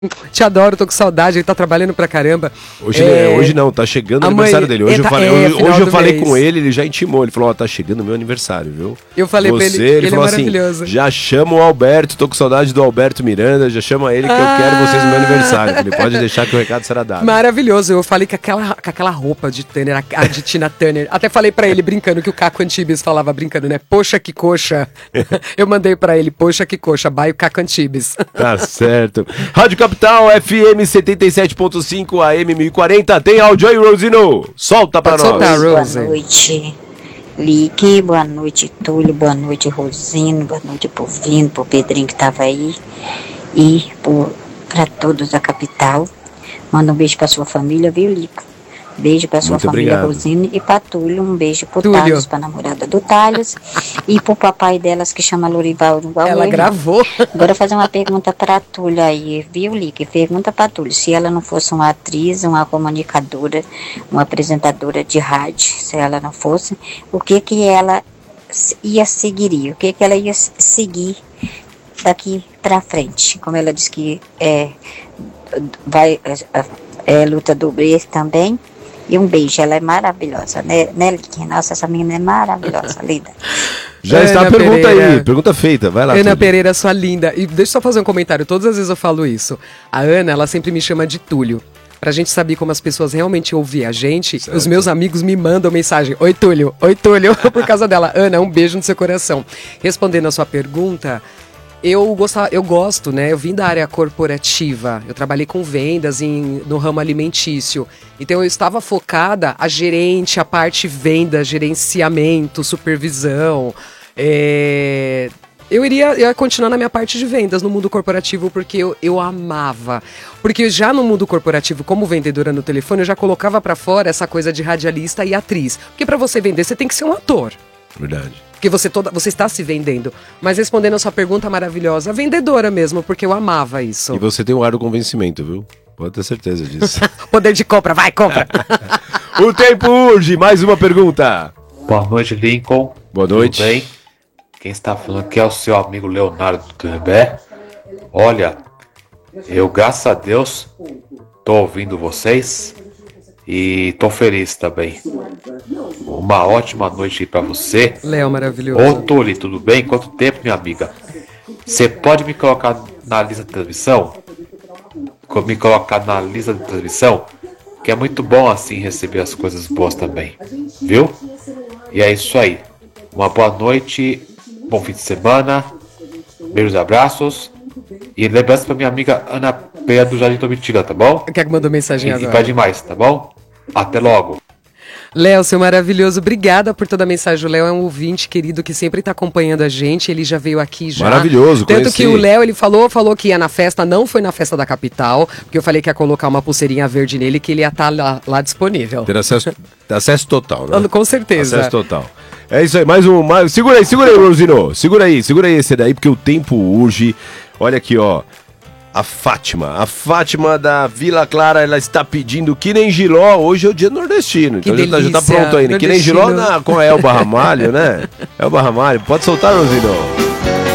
Te adoro, tô com saudade, ele tá trabalhando pra caramba. Hoje não, tá chegando o aniversário dele. Hoje eu falei com ele já intimou. Ele falou, tá chegando o meu aniversário, viu? Eu falei pra ele falou é maravilhoso. Assim, já chama o Alberto, tô com saudade do Alberto Miranda, já chama ele que eu quero vocês no meu aniversário. Ele pode deixar que o recado será dado. Maravilhoso, eu falei com aquela roupa de Turner, a de Tina Turner. Até falei pra ele, brincando, que o Caco Antibes falava brincando, né? Poxa, que coxa. Eu mandei pra ele, poxa, que coxa, baio Caco Antibes. Tá certo. Rádio Capital, FM 77.5 AM 1040. Tem áudio aí, Rosino? Solta pra nós. Soltar, Rose. Boa noite, Lique. Boa noite, Túlio. Boa noite, Rosino. Boa noite pro Vino, pro Pedrinho que tava aí. E pra todos da capital. Manda um beijo pra sua família, viu, Lico? Beijo pra sua família, obrigado. Rosino. E pra Túlio, um beijo pro Túlio. Thales, pra namorada do Thales. E pro papai delas, que chama Lorival. Ela gravou. Agora fazer uma pergunta pra Túlio aí, viu, Lique? Pergunta pra Túlio, se ela não fosse uma atriz, uma comunicadora, uma apresentadora de rádio, se ela não fosse, o que ela ia seguir? O que ela ia seguir daqui pra frente? Como ela disse que vai luta do Brest também. E um beijo, ela é maravilhosa, né, Lique? Nossa, essa menina é maravilhosa, linda. Já está a pergunta Pereira. aí, pergunta feita, vai lá. Ana Túlio. Pereira, sua linda. E deixa eu só fazer um comentário, todas as vezes eu falo isso. A Ana, ela sempre me chama de Túlio. Pra gente saber como as pessoas realmente ouvem a gente, certo. Os meus amigos me mandam mensagem. Oi, Túlio, por causa dela. Ana, um beijo no seu coração. Respondendo a sua pergunta... Eu gosto, né? Eu vim da área corporativa, eu trabalhei com vendas no ramo alimentício. Então eu estava focada a gerente, a parte venda, gerenciamento, supervisão. Eu ia continuar na minha parte de vendas no mundo corporativo porque eu amava. Porque já no mundo corporativo, como vendedora no telefone, eu já colocava pra fora essa coisa de radialista e atriz. Porque pra você vender, você tem que ser um ator. Verdade. Porque você está se vendendo. Mas respondendo a sua pergunta maravilhosa, vendedora mesmo, porque eu amava isso. E você tem um ar do convencimento, viu? Pode ter certeza disso. Poder de compra, vai, compra! O tempo urge, mais uma pergunta. Boa noite, Lincoln. Boa noite. Tudo bem? Quem está falando aqui é o seu amigo Leonardo do Trembé. Olha, eu, graças a Deus, tô ouvindo vocês e tô feliz também. Uma ótima noite aí pra você. Léo, maravilhoso. Ô, Tuli, tudo bem? Quanto tempo, minha amiga? Você pode me colocar na lista de transmissão? Me colocar na lista de transmissão? Que é muito bom assim receber as coisas boas também. Viu? E é isso aí. Uma boa noite, bom fim de semana. Beijos e abraços. E lembrança pra minha amiga Ana Peia do Jardim Domitila, tá bom? Quer que mandou mensagem agora? E pede mais, tá bom? Até logo. Léo, seu maravilhoso, obrigada por toda a mensagem. O Léo é um ouvinte querido que sempre tá acompanhando a gente, ele já veio aqui já. Maravilhoso, Tanto conheci. que o Léo, ele falou que ia na festa, não foi na festa da capital, porque eu falei que ia colocar uma pulseirinha verde nele, que ele ia estar lá disponível. Ter acesso total, né? Com certeza. Acesso total. É isso aí, mais um... Segura aí, Rosino. Segura aí esse daí, porque o tempo urge. Olha aqui, ó. A Fátima da Vila Clara, ela está pedindo que nem Giló, hoje é o dia nordestino, Que então delícia, já tá pronto aí, que nem Giló com Elba Ramalho, né? Elba Ramalho, pode soltar, Rosino.